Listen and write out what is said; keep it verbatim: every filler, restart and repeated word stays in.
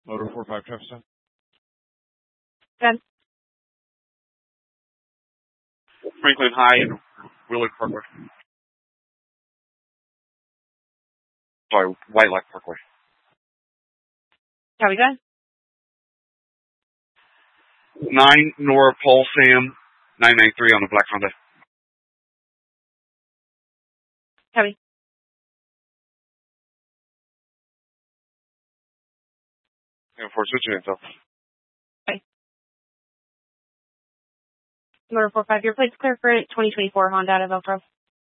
Motor four five traffic stop. Good. Franklin High and Willard Parkway. Sorry, White Light Parkway. Copy, good. Nine Nora Paul Sam nine nine three on the Black Honda. Copy. And for switching info. Okay. Motor four five, your plate's clear for twenty twenty-four Honda out of Elk Grove.